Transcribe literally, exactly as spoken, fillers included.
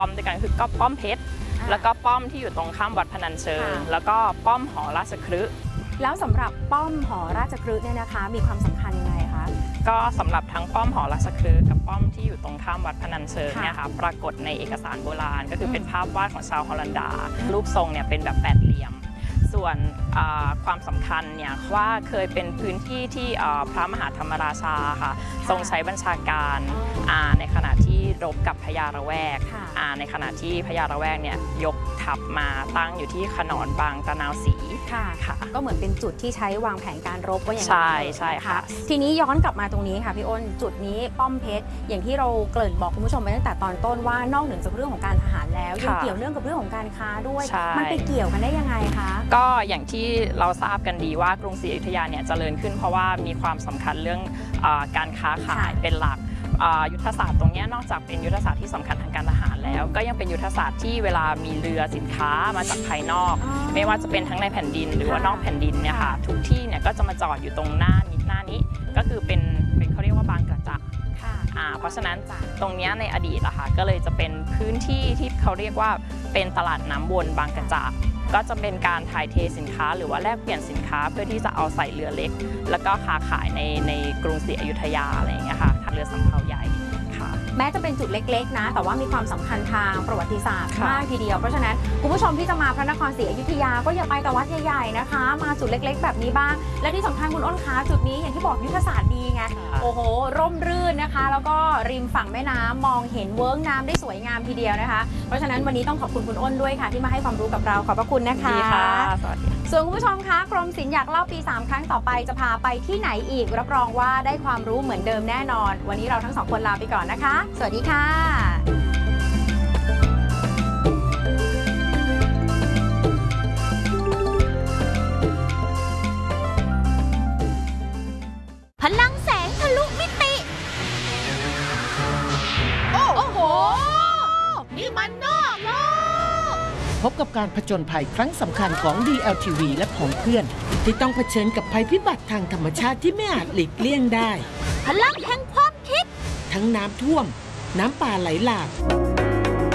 ป้อมด้วยกันคือก็ป้อมเพชรแล้วก็ป้อมที่อยู่ตรงข้ามวัดพนัญเชิงแล้วก็ป้อมหอราชคฤห์แล้วสำหรับป้อมหอราชคฤห์เนี่ยนะคะมีความสำคัญยังไงคะก็สำหรับทั้งป้อมหอราชคฤห์กับป้อมที่อยู่ตรงข้ามวัดพนัญเชิงเนี่ยค่ะปรากฏในเอกสารโบราณก็คือเป็นภาพวาดของชาวฮอลันดารูปทรงเนี่ยเป็นแบบแปดเหลี่ยมส่วนความสำคัญเนี่ยว่าเคยเป็นพื้นที่ที่พระมหาธรรมราชาค่ะทรงใช้บัญชาการในขณะที่รบกับพญาระแวกในขณะที่พญาระแวกเนี่ยยกทัพมาตั้งอยู่ที่ขนอนบางตะนาวศรีค่ะค่ะก็เหมือนเป็นจุดที่ใช้วางแผนการรบก็อย่างนั้นใช่ใช่ค่ะทีนี้ย้อนกลับมาตรงนี้ค่ะพี่อ้นจุดนี้ป้อมเพชรอย่างที่เราเกริ่นบอกคุณผู้ชมไปตั้งแต่ตอนต้นว่านอกเหนือจากเรื่องของการทหารแล้วยังเกี่ยวเนื่องกับเรื่องของการค้าด้วยมันไปเกี่ยวกันได้ยังไงคะก็อย่างที่เราทราบกันดีว่ากรุงศรีอยุธยาเนี่ยเจริญขึ้นเพราะว่ามีความสำคัญเรื่องการค้าขายเป็นหลักยุทธศาสตร์ตรงนี้นอกจากเป็นยุทธศาสตร์ที่สำคัญทางการทหารแล้วก็ยังเป็นยุทธศาสตร์ที่เวลามีเรือสินค้ามาจากภายนอกไม่ว่าจะเป็นทั้งในแผ่นดินหรือว่านอกแผ่นดินเนี่ยค่ะทุกที่เนี่ยก็จะมาจอดอยู่ตรงหน้านิดหน้านี้ก็คือเป็นเป็นเขาเรียกว่าบางกระจักเพราะฉะนั้นตรงนี้ในอดีตอะค่ะก็เลยจะเป็นพื้นที่ที่เขาเรียกว่าเป็นตลาดน้ำวนบางกระจักก็จะเป็นการถ่ายเทสินค้าหรือว่าแลกเปลี่ยนสินค้าเพื่อที่จะเอาใส่เรือเล็กแล้วก็ค้าขายในในกรุงศรีอยุธยาอะไรอย่างเงี้ยค่ะเรือสำเภาใหญ่แม้จะเป็นจุดเล็กๆนะแต่ว่ามีความสำคัญทางประวัติศาสตร์มากทีเดียวเพราะฉะนั้นคุณผู้ชมที่จะมาพระนครศรีอยุธยาก็อย่าไปแต่วัดใหญ่ๆนะคะมาจุดเล็กๆแบบนี้บ้างและที่สำคัญคุณอ้นคะจุดนี้อย่างที่บอกยุทธศาสตร์ดีไงโอ้โหร่มรื่นนะคะแล้วก็ริมฝั่งแม่น้ำมองเห็นเวิ้งน้ำได้สวยงามทีเดียวนะคะเพราะฉะนั้นวันนี้ต้องขอบคุณคุณอ้นด้วยค่ะที่มาให้ความรู้กับเราขอบพระคุณนะคะดีค่ะสวัสดีส่วนคุณผู้ชมคะกรมศิลป์อยากเล่าปีสามครั้งต่อไปจะพาไปที่ไหนอีกรับรองว่าได้ความรู้เหมือนเดิมแน่นอนวันนี้เราทั้งสองคนลาไปก่อนนะคะสวัสดีค่ะพลังแสงทะลุมิติโอ้โหนี่มันนอกโลกพบกับการผจญภัยครั้งสำคัญของ ดี แอล ที วี และของเพื่อนที่ต้องเผชิญกับภัยพิบัติทางธรรมชาติที่ไม่อาจหลีกเลี่ยงได้พลังแห่งความคิดทั้งน้ำท่วมน้ำป่าไหลหลาก